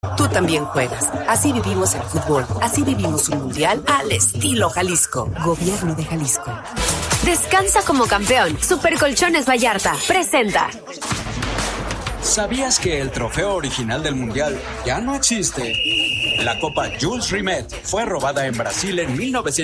Tú también juegas. Así vivimos el fútbol. Así vivimos un mundial al estilo Jalisco. Gobierno de Jalisco. Descansa como campeón. Super Colchones Vallarta presenta. ¿Sabías que el trofeo original del mundial ya no existe? La Copa Jules Rimet fue robada en Brasil en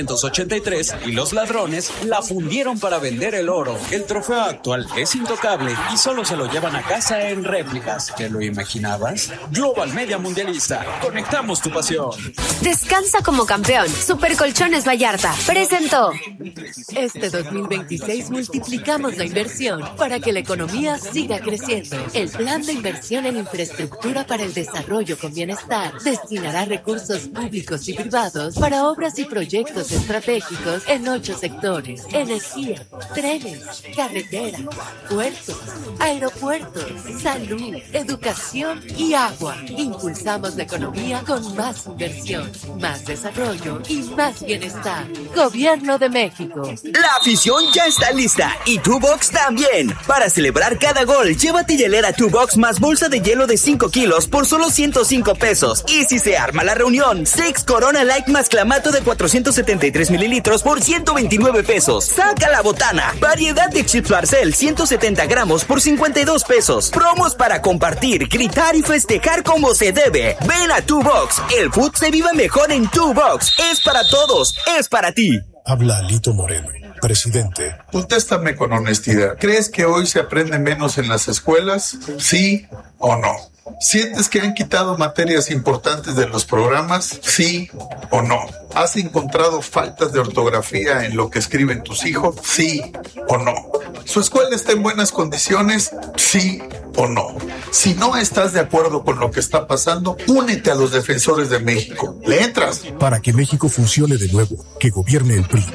1983 y los ladrones la fundieron para vender el oro. El trofeo actual es intocable y solo se lo llevan a casa en réplicas. ¿Te lo imaginabas? Global Media Mundialista. Conectamos tu pasión. Descansa como campeón. Super Colchones Vallarta presentó. Este 2026 multiplicamos la inversión para que la economía siga creciendo. El Plan de Inversión en Infraestructura para el Desarrollo con Bienestar destinará recursos públicos y privados para obras y proyectos estratégicos en 8 sectores: energía, trenes, carreteras, puertos, aeropuertos, salud, educación y agua. Impulsamos la economía con más inversión, más desarrollo y más bienestar. Gobierno de México. La afición ya está lista y Tu Box también. Para celebrar cada gol, llévate hielera Tu Box más bolsa de hielo de 5 kilos por solo 105 pesos. Y si se arma la reunión, Six Corona Light más clamato de 473 mililitros por 129 pesos. Saca la botana. Variedad de chips Barcel 170 gramos por 52 pesos. Promos para compartir, gritar y festejar como se debe. Ven a Tu Box. El food se vive mejor en Tu Box. Es para todos. Es para ti. Habla Alito Moreno, presidente. Contéstame con honestidad. ¿Crees que hoy se aprende menos en las escuelas? ¿Sí o no? ¿Sientes que han quitado materias importantes de los programas? ¿Sí o no? ¿Has encontrado faltas de ortografía en lo que escriben tus hijos? ¿Sí o no? ¿Su escuela está en buenas condiciones? ¿Sí o no? Si no estás de acuerdo con lo que está pasando, únete a los defensores de México. ¿Le entras? Para que México funcione de nuevo, que gobierne el PRI.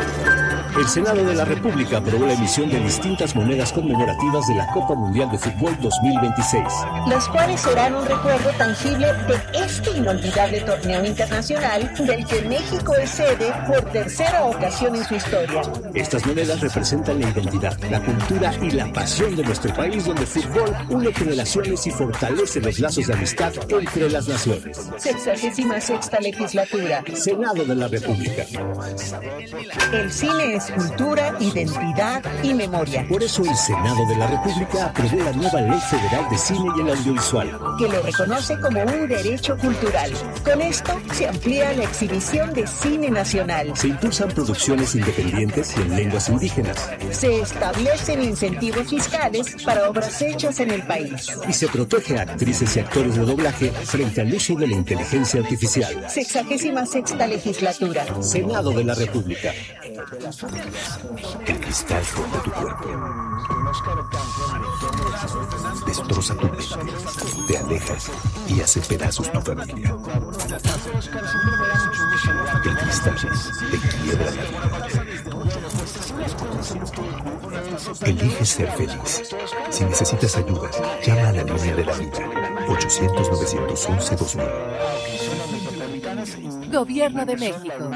El Senado de la República aprobó la emisión de distintas monedas conmemorativas de la Copa Mundial de Fútbol 2026. Las cuales serán un recuerdo tangible de este inolvidable torneo internacional del que México es sede por tercera ocasión en su historia. Estas monedas representan la identidad, la cultura y la pasión de nuestro país, donde el fútbol une generaciones y fortalece los lazos de amistad entre las naciones. 66ª legislatura. Senado de la República. El cine es cultura, identidad y memoria. Por eso el Senado de la República aprobó la nueva Ley Federal de Cine y el Audiovisual, que lo reconoce como un derecho cultural. Con esto se amplía la exhibición de cine nacional. Se impulsan producciones independientes y en lenguas indígenas. Se establecen incentivos fiscales para obras hechas en el país. Y se protege a actrices y actores de doblaje frente al uso de la inteligencia artificial. 66ª legislatura. Senado de la República. El cristal rompe tu cuerpo, destroza tu mente, te alejas y hace pedazos tu familia. El cristal te quiebra la vida. Elige ser feliz. Si necesitas ayuda, llama a la línea de la vida. 800-911-2000. Gobierno de México.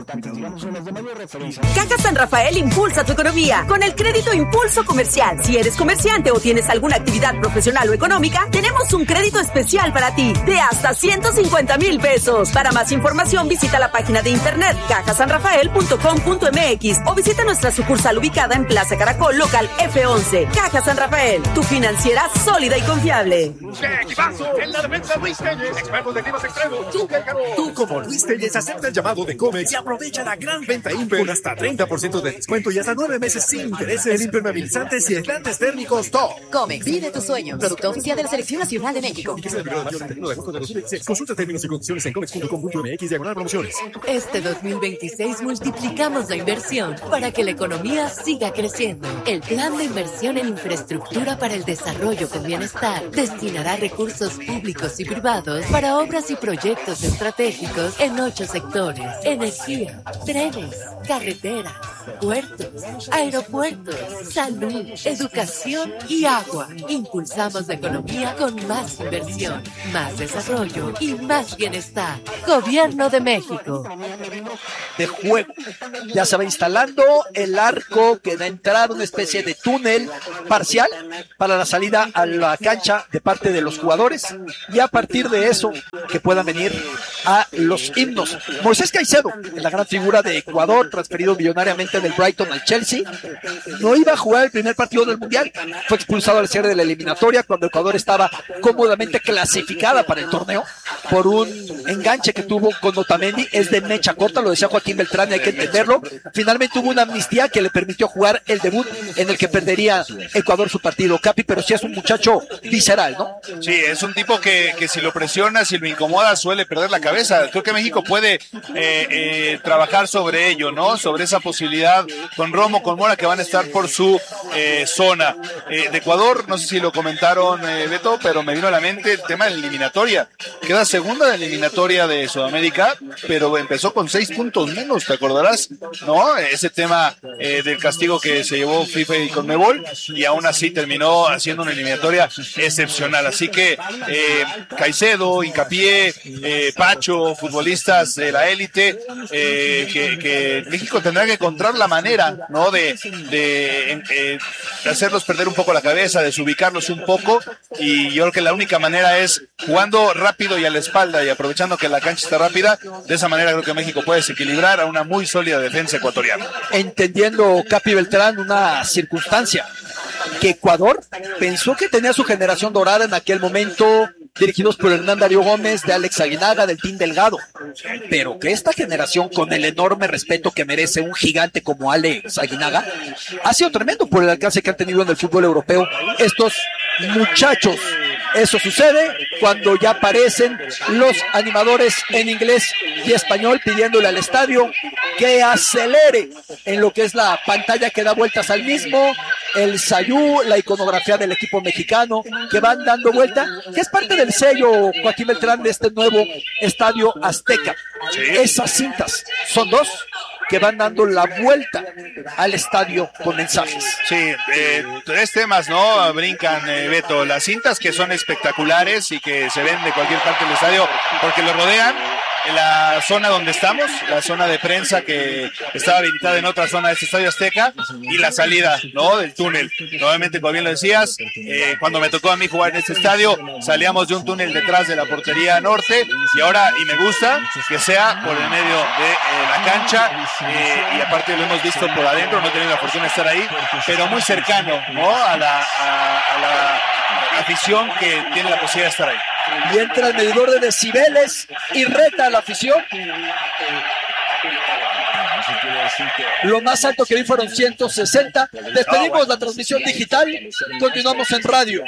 Caja San Rafael impulsa tu economía con el crédito Impulso Comercial. Si eres comerciante o tienes alguna actividad profesional o económica, tenemos un crédito especial para ti de hasta 150,000 pesos. Para más información, visita la página de internet cajasanrafael.com.mx o visita nuestra sucursal ubicada en Plaza Caracol, local F11. Caja San Rafael, tu financiera sólida y confiable. ¡Qué equipazo! En la defensa Luis Telles, expertos de climas extremos. Tú como Luis Telles acepta el llamado de Comex y aprovecha la gran venta Imper con hasta 30% de descuento y hasta 9 meses sin intereses en impermeabilizantes y aislantes térmicos TOP. Comex, vive tus sueños. Producto oficial de la Selección Nacional de México. Consulta términos y condiciones en comex.com.mx/promociones. Este 2026 multiplicamos la inversión para que la economía siga creciendo. El Plan de Inversión en Infraestructura para el Desarrollo con Bienestar destinará recursos públicos y privados para obras y proyectos estratégicos en 8 sectores: energía, trenes, carreteras, puertos, aeropuertos, salud, educación y agua. Impulsamos la economía con más inversión, más desarrollo y más bienestar. Gobierno de México. De juego. Ya se va instalando el arco que da entrada a una especie de túnel parcial para la salida a la cancha de parte de los jugadores, y a partir de eso que puedan venir a los himnos. Moisés Caicedo, la gran figura de Ecuador, transferido millonariamente del Brighton al Chelsea, no iba a jugar el primer partido del Mundial. Fue expulsado al cierre de la eliminatoria cuando Ecuador estaba cómodamente clasificada para el torneo por un enganche que tuvo con Otamendi. Es de mecha corta, lo decía Joaquín Beltrán, y hay que entenderlo. Finalmente hubo una amnistía que le permitió jugar el debut en el que perdería Ecuador su partido, Capi, pero sí es un muchacho visceral, ¿no? Sí, es un tipo que si lo presiona, si lo incomoda, suele perder la cabeza. Creo que México puede trabajar sobre ello, ¿no? Sobre esa posibilidad con Romo, con Mora, que van a estar por su zona. De Ecuador, no sé si lo comentaron, Beto, pero me vino a la mente el tema de la eliminatoria. Queda segunda de la eliminatoria de Sudamérica, pero empezó con 6 puntos menos, ¿te acordarás? ¿No? Ese tema del castigo que se llevó FIFA y Conmebol, y aún así terminó haciendo una eliminatoria excepcional. Así que Caicedo, Hincapié, Pacho, futbolistas de la élite, que México tendrá que encontrar la manera, ¿no? de hacerlos perder un poco la cabeza, desubicarlos un poco, y yo creo que la única manera es jugando rápido y a la espalda y aprovechando que la cancha está rápida. De esa manera creo que México puede desequilibrar a una muy sólida defensa ecuatoriana. Entendiendo, Capi Beltrán, una circunstancia que Ecuador pensó que tenía su generación dorada en aquel momento, dirigidos por Hernán Darío Gómez, de Alex Aguinaga, del Team Delgado, pero que esta generación, con el enorme respeto que merece un gigante como Alex Aguinaga, ha sido tremendo por el alcance que han tenido en el fútbol europeo estos muchachos. Eso sucede cuando ya aparecen los animadores en inglés y español pidiéndole al estadio que acelere en lo que es la pantalla que da vueltas al mismo, el sayú, la iconografía del equipo mexicano que van dando vuelta, que es parte del sello, Joaquín Beltrán, de este nuevo Estadio Azteca. Sí. Esas cintas son 2 que van dando la vuelta al estadio con mensajes. Sí, 3 temas, ¿no? Brincan, Beto, las cintas que son espectaculares y que se ven de cualquier parte del estadio porque lo rodean. En la zona donde estamos, la zona de prensa que estaba habilitada en otra zona de este Estadio Azteca, y la salida, ¿no? Del túnel. Nuevamente, como bien lo decías, cuando me tocó a mí jugar en este estadio, salíamos de un túnel detrás de la portería norte, y ahora, y me gusta que sea por el medio de la cancha, y aparte lo hemos visto por adentro, no he tenido la fortuna de estar ahí, pero muy cercano, ¿no? A la afición que tiene la posibilidad de estar ahí. Y entra el medidor de decibeles y reta a la afición. Lo más alto que vi fueron 160. Despedimos la transmisión digital. Continuamos en radio.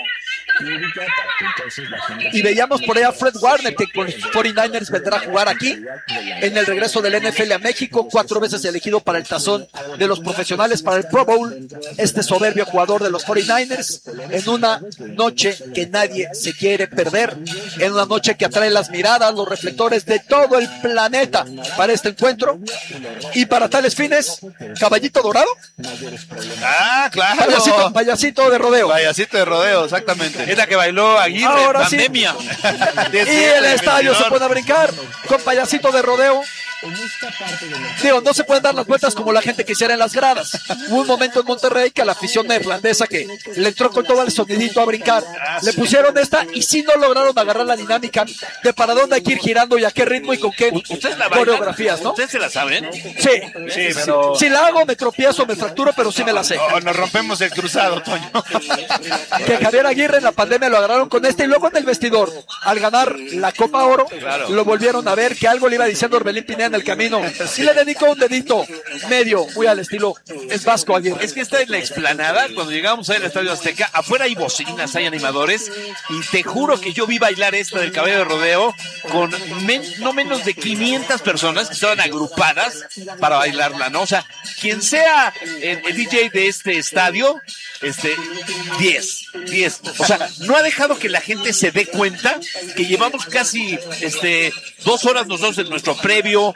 Y veíamos por ahí a Fred Warner, que con los 49ers vendrá a jugar aquí en el regreso del NFL a México, 4 veces elegido para el tazón de los profesionales, para el Pro Bowl. Este soberbio jugador de los 49ers, en una noche que nadie se quiere perder, en una noche que atrae las miradas, los reflectores de todo el planeta para este encuentro. Y para tales fines, caballito dorado. Ah, claro. Payasito de rodeo. Payasito de rodeo, exactamente. Es la que bailó Aguirre en pandemia. Sí. Y el estadio se pone a brincar con payasito de rodeo. Digo, no se pueden dar las vueltas como la gente quisiera en las gradas. Hubo un momento en Monterrey que a la afición neerlandesa, que le entró con todo el sonidito a brincar, le pusieron esta y sí no lograron agarrar la dinámica de para dónde hay que ir girando y a qué ritmo y con qué coreografías, ¿no? ¿Ustedes se la saben? Sí, pero... Si la hago me tropiezo, me fracturo, pero sí me la sé. Nos rompemos el cruzado, Toño. Que Javier Aguirre en la pandemia lo agarraron con este, y luego en el vestidor, al ganar la Copa Oro, lo volvieron a ver, que algo le iba diciendo Orbelín Pineda en el camino, y le dedicó un dedito medio, muy al estilo es Vasco Aguirre. Es que está en la explanada, cuando llegamos al Estadio Azteca, afuera hay bocinas, hay animadores, y te juro que yo vi bailar esta del cabello de rodeo con no menos de 500 personas que estaban agrupadas para bailarla, ¿no? O sea, quien sea el DJ de este estadio, 10. O sea, no ha dejado que la gente se dé cuenta que llevamos casi 2 horas nosotros en nuestro previo,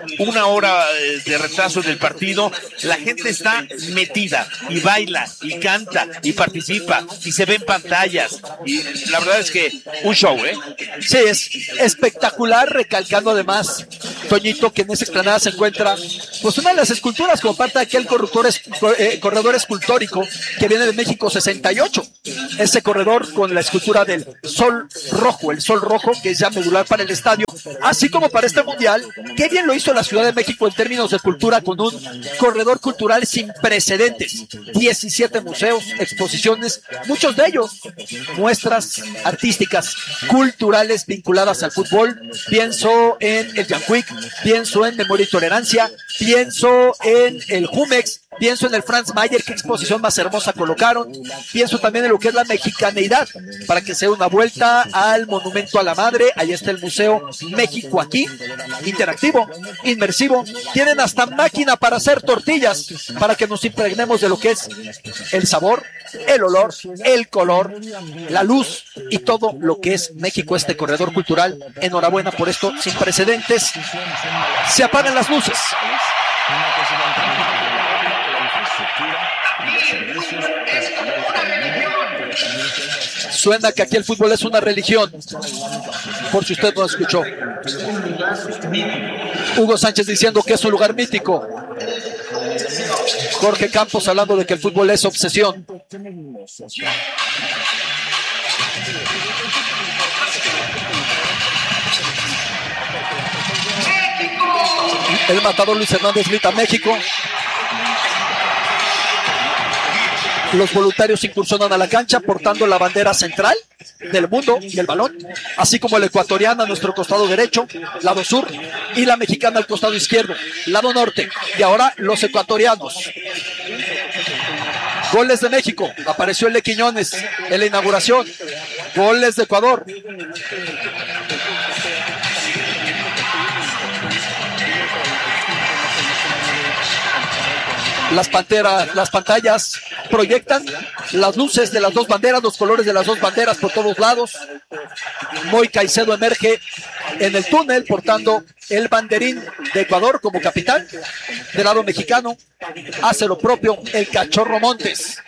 una hora de retraso del partido, la gente está metida y baila y canta y participa y se ven pantallas y la verdad es que un show, Sí, es espectacular, recalcando además, Toñito, que en esa explanada se encuentra pues una de las esculturas como parte de aquel corredor escultórico que viene de México 68. Ese corredor con la escultura del sol rojo, el sol rojo que es ya medular para el estadio, así como para este mundial. Qué bien lo hizo la Ciudad de México en términos de cultura, con un corredor cultural sin precedentes, 17 museos, exposiciones, muchos de ellos muestras artísticas, culturales vinculadas al fútbol. Pienso en el Yanquic, pienso en Memoria y Tolerancia, pienso en el Jumex, pienso en el Franz Mayer, qué exposición más hermosa colocaron. Pienso también en lo que es la mexicaneidad, para que sea una vuelta al Monumento a la Madre. Ahí está el Museo México aquí, interactivo, inmersivo. Tienen hasta máquina para hacer tortillas, para que nos impregnemos de lo que es el sabor, el olor, el color, la luz y todo lo que es México, este corredor cultural. Enhorabuena por esto sin precedentes. Se apagan las luces. Suena que aquí el fútbol es una religión, por si usted no escuchó. Hugo Sánchez diciendo que es un lugar mítico. Jorge Campos hablando de que el fútbol es obsesión. El matador Luis Hernández grita México. Los voluntarios incursionan a la cancha portando la bandera central del mundo y el balón, así como la ecuatoriana a nuestro costado derecho, lado sur, y la mexicana al costado izquierdo, lado norte. Y ahora los ecuatorianos. Goles de México. Apareció el de Quiñones en la inauguración. Goles de Ecuador. Las pantallas proyectan las luces de las dos banderas, los colores de las dos banderas por todos lados. Moy Caicedo emerge en el túnel portando el banderín de Ecuador como capitán. Del lado mexicano hace lo propio el Cachorro Montes.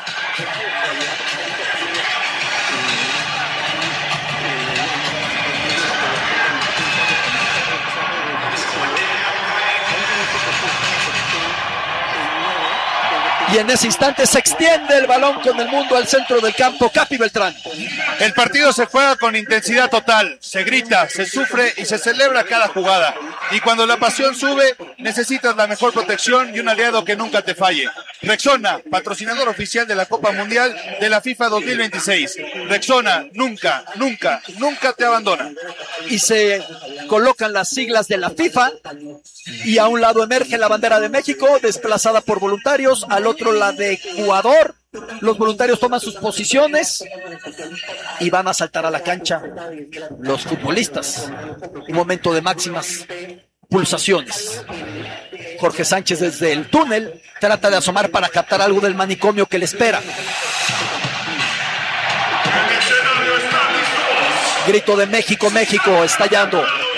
Y en ese instante se extiende el balón con el mundo al centro del campo. Capi Beltrán. El partido se juega con intensidad total. Se grita, se sufre y se celebra cada jugada. Y cuando la pasión sube, necesitas la mejor protección y un aliado que nunca te falle. Rexona, patrocinador oficial de la Copa Mundial de la FIFA 2026. Rexona, nunca, nunca, nunca te abandona. Y se colocan las siglas de la FIFA. Y a un lado emerge la bandera de México, desplazada por voluntarios. Al otro la de Ecuador. Los voluntarios toman sus posiciones y van a saltar a la cancha los futbolistas. Un momento de máximas pulsaciones. Jorge Sánchez desde el túnel trata de asomar para captar algo del manicomio que le espera. Grito de México, México, estallando.